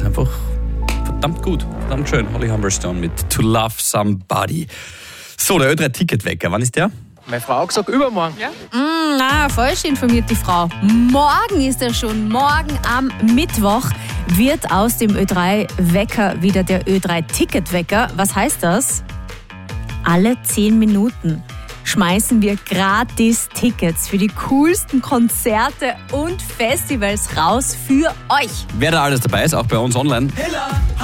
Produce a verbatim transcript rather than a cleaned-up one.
ist einfach verdammt gut, verdammt schön. Holly Humberstone mit To Love Somebody. So, der Ö drei Ticketwecker, wann ist der? Meine Frau hat gesagt, übermorgen. Ja? Mm, na, falsch informiert die Frau. Morgen ist er schon. Morgen am Mittwoch wird aus dem Ö drei Wecker wieder der Ö drei Ticketwecker. Was heißt das? Alle zehn Minuten schmeißen wir gratis Tickets für die coolsten Konzerte und Festivals raus für euch. Wer da alles dabei ist, auch bei uns online.